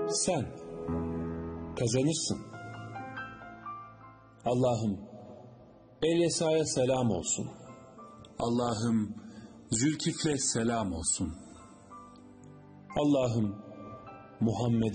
sen kazanırsın. Allah'ım El-Yesa'ya selam olsun. Allah'ım Zülkifl'e selam olsun. Allah'ım Muhammed'e